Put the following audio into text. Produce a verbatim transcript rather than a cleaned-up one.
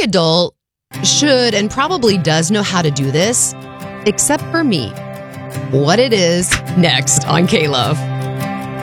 adult should and probably does know how to do this, except for me. What it is next on K-Love.